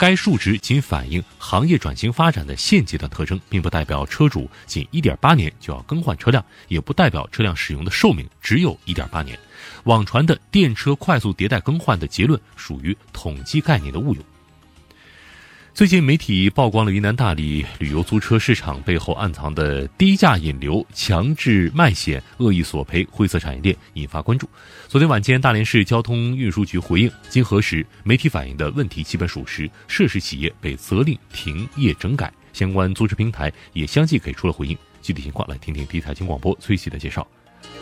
该数值仅反映行业转型发展的现阶段特征，并不代表车主仅 1.8 年就要更换车辆，也不代表车辆使用的寿命只有 1.8 年。网传的电车快速迭代更换的结论属于统计概念的误用。最近媒体曝光了云南大理旅游租车市场背后暗藏的低价引流、强制卖险、恶意索赔灰色产业链，引发关注。昨天晚间，大连市交通运输局回应，经核实，媒体反映的问题基本属实，涉事企业被责令停业整改，相关租车平台也相继给出了回应。具体情况来听听第一财经广播崔琦的介绍。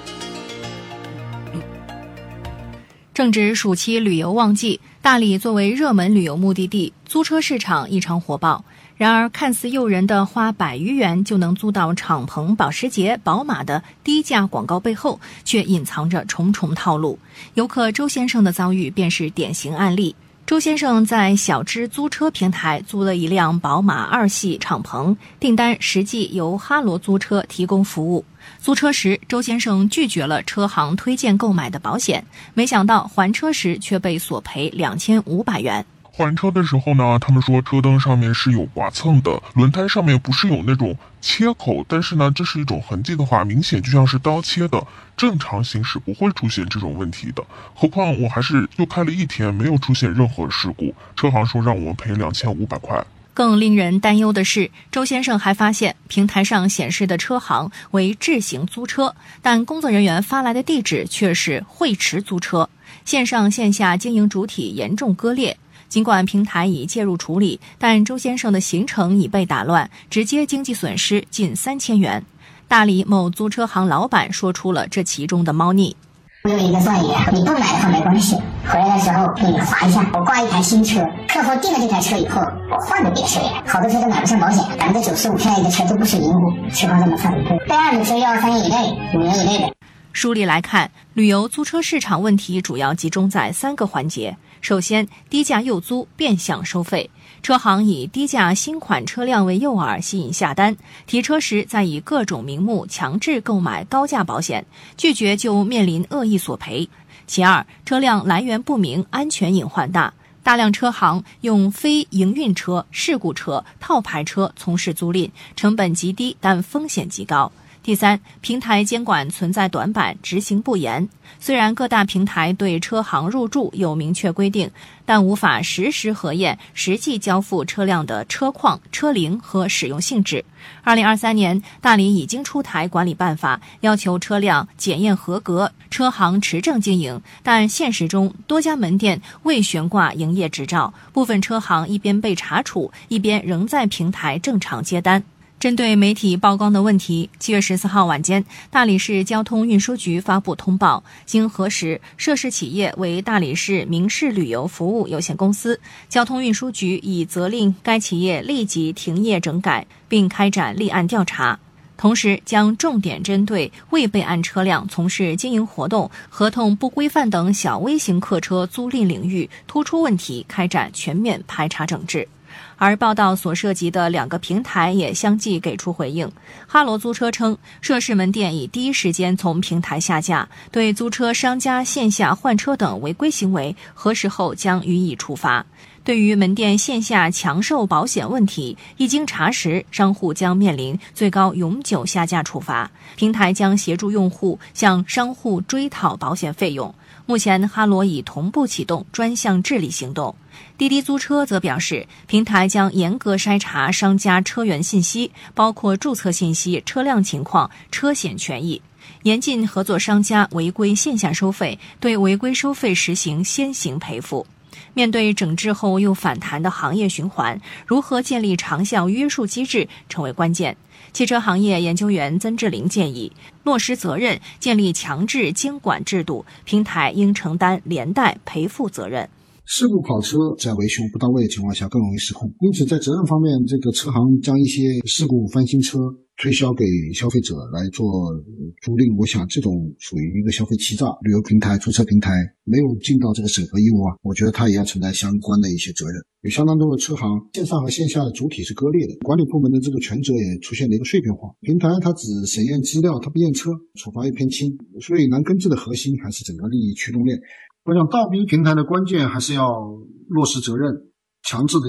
正值暑期旅游旺季，大理作为热门旅游目的地，租车市场异常火爆。然而，看似诱人的花100余元就能租到敞篷、保时捷、宝马的低价广告背后，却隐藏着重重套路。游客周先生的遭遇便是典型案例。周先生在小知租车平台租了一辆宝马2系敞篷，订单实际由哈罗租车提供服务。租车时，周先生拒绝了车行推荐购买的保险，没想到还车时却被索赔2500元。 还车的时候呢，他们说车灯上面是有刮蹭的，轮胎上面不是有那种切口，但是呢，这是一种痕迹的话，明显就像是刀切的，正常行驶不会出现这种问题的。何况我还是就开了1天，没有出现任何事故，车行说让我们赔2500块。 更令人担忧的是，周先生还发现平台上显示的车行为智行租车，但工作人员发来的地址却是汇驰租车，线上线下经营主体严重割裂。尽管平台已介入处理，但周先生的行程已被打乱，直接经济损失近3000元。大理某租车行老板说出了这其中的猫腻。 我有一个专业，你不买的话没关系，回来的时候给你划一下。我挂一台新车，客户订了这台车以后，我换的别车呀，好多车都买不上保险，95%下来的车都不是银户，情况这么惨。备案的车要3年以内、5年以内的。 梳理来看，旅游租车市场问题主要集中在3个环节。首先，低价诱租变相收费，车行以低价新款车辆为诱饵吸引下单，提车时再以各种名目强制购买高价保险，拒绝就面临恶意索赔。其二，车辆来源不明，安全隐患大，大量车行用非营运车、事故车、套牌车从事租赁，成本极低，但风险极高。第三，平台监管存在短板，执行不严。虽然各大平台对车行入驻有明确规定，但无法实时核验实际交付车辆的车况、车龄和使用性质。2023年，大理已经出台管理办法，要求车辆检验合格，车行持证经营，但现实中多家门店未悬挂营业执照，部分车行一边被查处，一边仍在平台正常接单。针对媒体曝光的问题，7月14号晚间，大理市交通运输局发布通报，经核实，涉事企业为大理市明仕旅游服务有限公司，交通运输局已责令该企业立即停业整改，并开展立案调查。同时将重点针对未备案车辆从事经营活动、合同不规范等小微型客车租赁领域突出问题开展全面排查整治。而报道所涉及的2个平台也相继给出回应。哈罗租车称，涉事门店已第一时间从平台下架，对租车商家线下换车等违规行为核实后将予以处罚。对于门店线下强售保险问题，一经查实，商户将面临最高永久下架处罚，平台将协助用户向商户追讨保险费用。目前哈罗已同步启动专项治理行动。滴滴租车则表示，平台将严格筛查商家车源信息，包括注册信息、车辆情况、车险权益，严禁合作商家违规线下收费，对违规收费实行先行赔付。面对整治后又反弹的行业循环，如何建立长效约束机制成为关键。汽车行业研究员曾志林建议，落实责任，建立强制监管制度，平台应承担连带赔付责任。 事故跑车在维修不到位的情况下更容易失控，因此在责任方面，这个车行将一些事故翻新车推销给消费者来做租赁，我想这种属于一个消费欺诈。旅游平台、租车平台没有尽到这个审核义务我觉得它也要承担相关的一些责任。有相当多的车行线上和线下的主体是割裂的，管理部门的这个权责也出现了一个碎片化。平台它只审验资料，它不验车，处罚也偏轻，所以难根治的核心还是整个利益驱动链。我想倒逼平台的关键还是要落实责任，强制的